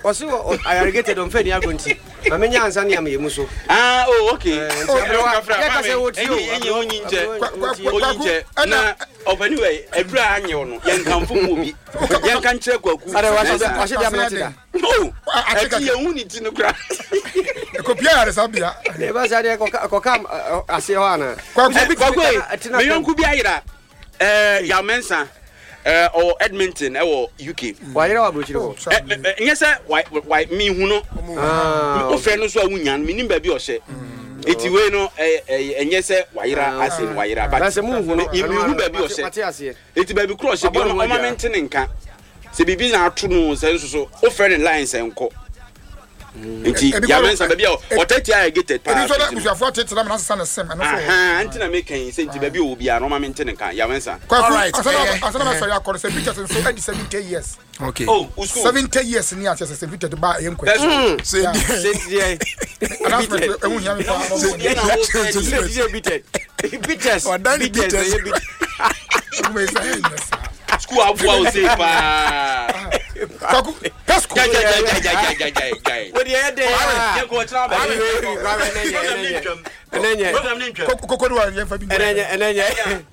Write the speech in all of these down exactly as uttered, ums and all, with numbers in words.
Osi I irrigated on Fedi Agunti. Mamenya ansa ne am yemuso. Ah oh okay. Ya ka say what you enye onyinje. Onyinje na anyway ebra anyew no yen kanfo mo bi. Yen kan kire kwaku. Are wa se wa se dia menatida. Oh. Ati ye hu ni ti no kra. Kopia ya resabia. Ne ba sa dia ko ko kam ase ho ana. Kwaku. Me yonku bi ayira. Eh ya mensa. Uh, or Edmonton or U K. Why you know Bruchiro? Yes, why why me who know? Ah, friend so wunyan, meaning baby or say. It's way no and yes, Waira as in Waira, but that's a move. You baby or say. It's baby cross, you're going to maintaining can. Se bibi na atuno so so o friend in lines and co. Nti ya mensa baby o otati I get it. It is so you afford it na san sem and so. Ah, anti na make kan say nti baby o bia no maintaining can ya mensa. All right. Asana ma sorry akọ say pictures so at seventy years. Okay. Oh, seventy years ni ati say picture ba yem kwa. Say say announcement e hu nya me pa. Say bited. Bites. Or dan bites. School abo say pa. Kaku, Pasco. Ja ja ja ja ja ja ja. What the head there? Ya ko tra ba. Enenye. Koko do an yefa bi. Enenye enenye.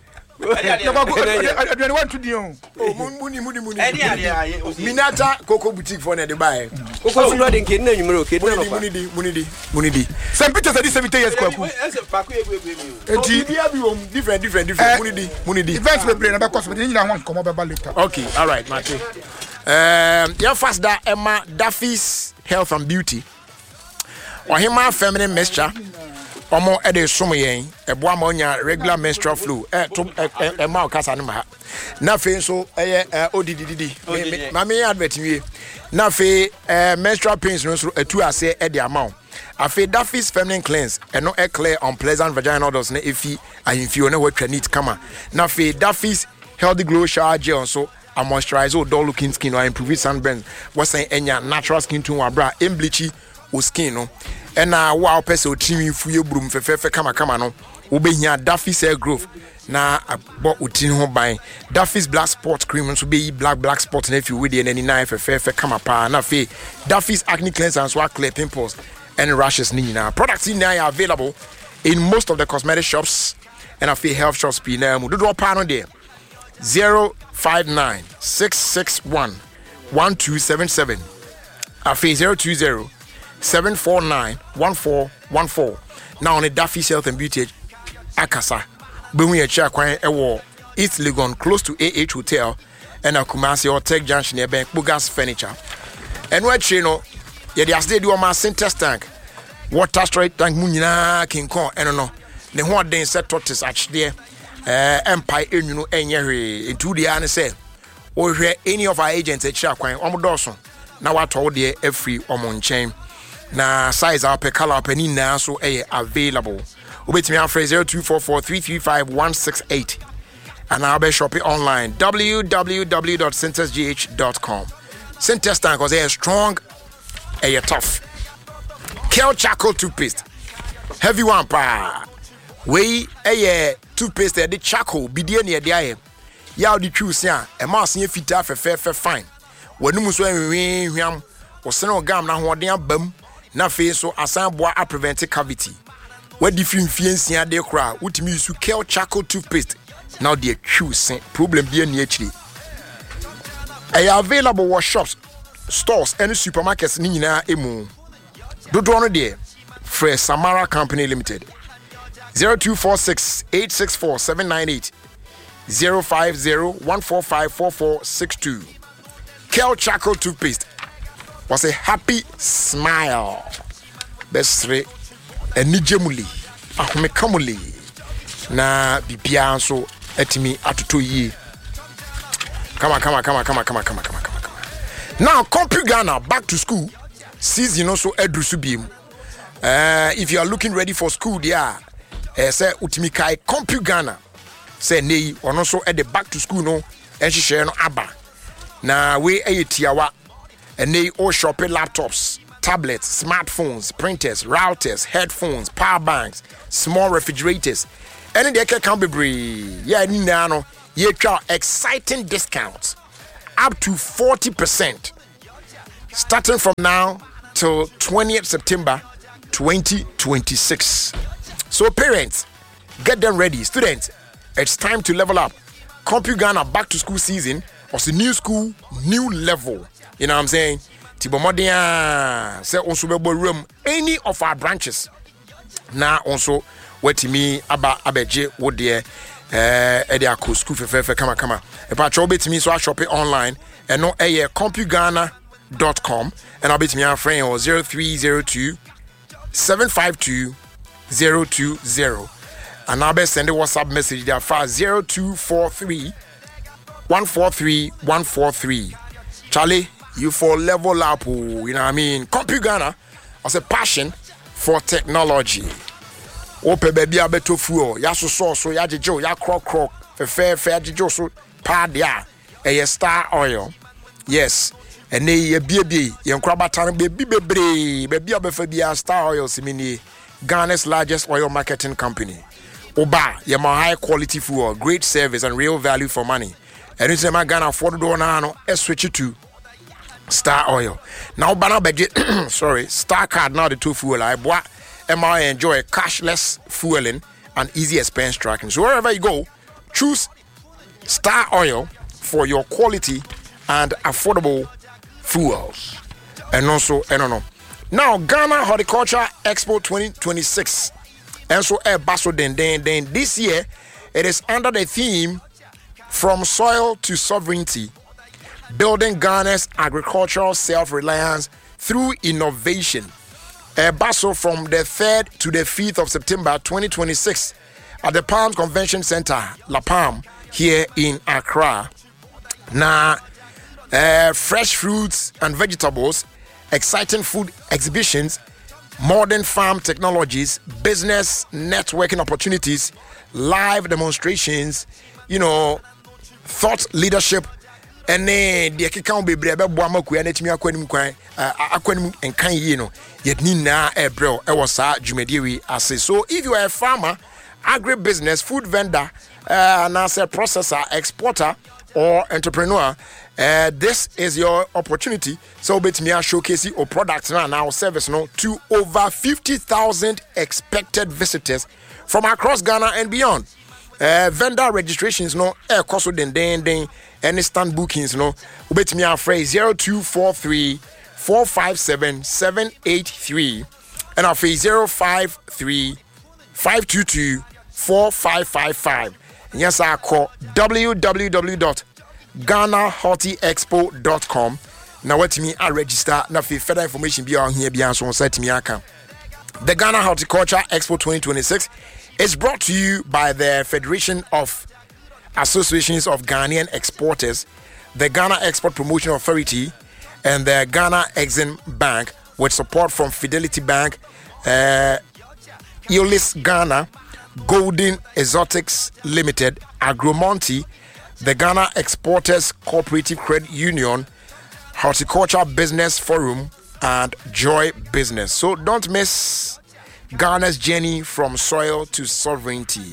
Adwani want to dio. Oh muni muni muni. Eni ade Minata Coco boutique for na de buy. Koko flo de nke na nwumero ke na no. Muni di muni di muni di. Some pictures are seventy years kwaku. Ese paku egu egu egu. Enti bia bi won different different different muni di muni di. Events we play na be cause we nyina wan come over later. Okay, all right, Mate. Um, your first da Emma Duffy's Health and Beauty. Ohima feminine mixture. Omo e de som yen e boa ma onya regular menstrual flow e to e ma o kasa no ma na fe so e odidididi ma me advert wie na fe menstrual pains no so atu ase e de amount afi Duffy's feminine cleanse e no e clear unpleasant vaginal odors na efi ahimfio na watwa neat kama na fe Duffy's healthy glow shower gel so a moisturize o dull looking skin or improve sunburn was saying enya natural skin tone wa bra em bleachy o skin no and na wow person trimi fuye brum fefefe kama kama no wo behia Duffy's hair growth na abo utin ho ban Duffy's black spot cream so be black black spot na if you with the any nine fefefe kama pa na fe Duffy's acne cleanser and swak clear pimples and rashes ni na products in are available in most of the cosmetic shops and afi health shops pe na mu do pa no there zero five nine six six one one two seven seven afi zero two zero seven four nine one four one four. Now on the Duffy's Health and Beauty Akasa. When we check kwan ewo East Legon close to A H Hotel and a Kumasi or Tech Junction near Bank Bugas Furniture. And what you know, yeah, they are do my center tank. Water storage tank munina King Kong and no. The one day set tortoise actually uh empire you know any into the answer say or where any of our agents at check kwan omodoso. Now what told there every omon chain. Na size up a color up any now so a available. Wait me on phrase zero two four four three three five one six eight. And I'll be shopping online w w w dot centers g h dot com. Centers tank was a strong a tough. Kel charcoal toothpaste. Heavy one pa. We a toothpaste the charcoal be dear near the eye. Yaw the choose ya a mass near fit for fair fair fine. When you must win him or send a gum now what they are bum. Na fe so asan boa a prevent cavity. What different fiancé de cra, which means you Kel charcoal toothpaste. Now the choose problem be near actually. Are available wash shops, stores, and supermarkets nina emu. Do do there. Fresh Samara Company Limited. zero two four six eight six four seven nine eight zero five zero one four five four four six two. Kel charcoal toothpaste. Was a happy smile. Bestre enijemuli ahomekamuli na bibia so etimi atoto yi. Come on, come on, come on, come on, come on, come on, come on, come on. Now, Compu Ghana back to school. Season also edrusu bim. Uh, if you are looking ready for school, there, uh, say utimikai Compu Ghana. Say nei, or also at the back to school no, and she share no abba. Na we a tiawa. And they all shopping laptops, tablets, smartphones, printers, routers, headphones, power banks, small refrigerators. And they can be brave. Yeah, no, you try exciting discounts up to forty percent. starting from now till twentieth September twenty twenty-six. So parents, get them ready. Students, it's time to level up. CompuGhana back to school season. Also new school, new level. You know what I'm saying? Tibomodia say also be room any of our branches. Now also what me aba abeje wo de eh e de school fefe kama kama. E pa cho bet me so shop it online and no eh CompuGhana dot com and I'll bet me a friend or zero three zero two seven five two zero two zero and I'll be send a WhatsApp message there for zero two four three one four three one four three. Charlie, you for level up, you know what I mean? CompuGhana has a passion for technology. Ope baby abeto fuo, ya so so so ya jejo, ya krok krok, fe fe fe jejo so pad ya, e Star Oil. Yes. And ne ye bie ye nkraba tan baby bebre, baby abefa bia Star Oil simini, Ghana's largest oil marketing company. Oba, ye ma high quality fuel, great service and real value for money. And it's my Ghana afford do na no, e switch it to Star Oil. Now bana budget sorry, Star Card now the two fuel I boy am I enjoy cashless fueling and easy expense tracking. So wherever you go, choose Star Oil for your quality and affordable fuels. And also, I don't know. Now, Ghana Horticulture Expo twenty twenty-six. And so, eh, baso den den den. This year, it is under the theme From Soil to Sovereignty, Building Ghana's Agricultural Self-Reliance Through Innovation. Uh, Basso from the third to the fifth of September twenty twenty-six at the Palms Convention Center, La Palm, here in Accra. Now, uh, fresh fruits and vegetables, exciting food exhibitions, modern farm technologies, business networking opportunities, live demonstrations, you know, thought leadership, and then the account be brebe boamaku and etimi akwanim kwan akwanim enkan yi no yet ni na e bro e was sa dwumadiwi ase. So if you are a farmer, agribusiness, food vendor, uh, and as a processor, exporter or entrepreneur, uh, this is your opportunity. So bet me showcase your products now now service no to over fifty thousand expected visitors from across Ghana and beyond. Uh, vendor registrations no air cost den den den any stand bookings no ubet me afraid zero two four three four five seven seven eight three and afraid zero five three five two two four five five five. Yes, I call w w w dot ghana horti expo dot com. Now what me I register now for further information be on here be on so set me account. The Ghana Horticulture Expo twenty twenty-six is brought to you by the Federation of Associations of Ghanaian Exporters, the Ghana Export Promotion Authority, and the Ghana Exim Bank, with support from Fidelity Bank, uh, Eolis Ghana, Golden Exotics Limited, Agromonti, the Ghana Exporters Cooperative Credit Union, Horticulture Business Forum, and Joy Business. So don't miss Ghana's journey from soil to sovereignty.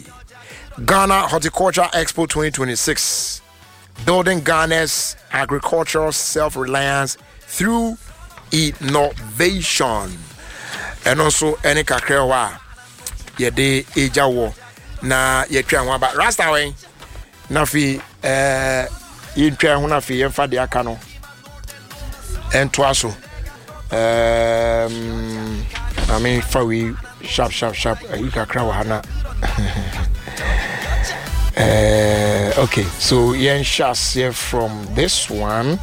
Ghana Horticulture Expo twenty twenty-six, building Ghana's agricultural self-reliance through innovation. And also any kakrewa yede ejawo na yetwa ho ba rasta wen na fi eh yentwa ho na fi yemfa de aka no ento aso um I mean for we sharp sharp sharp you kakra wa hana. Uh, okay, so Yen Shas here from this one.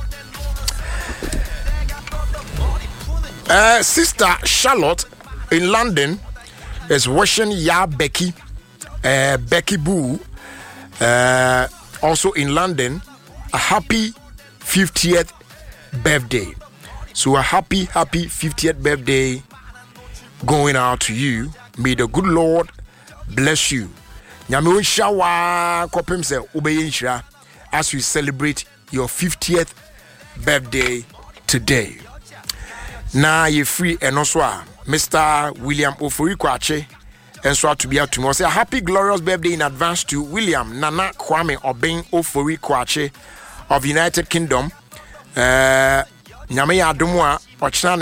Uh, Sister Charlotte in London is wishing Ya Becky, uh, Becky Boo, uh, also in London, a happy fiftieth birthday. So a happy, happy fiftieth birthday going out to you. May the good Lord bless you. Nyame shawa kopem se ubeyinshira as we celebrate your fiftieth birthday today. Na ye free and also Mister William Ofori Kwache and so to be out tomorrow. Say a happy glorious birthday in advance to William Nana Kwame Obeng Ofori Kwache of United Kingdom. Uh nyame yɛ adom a ɔkyena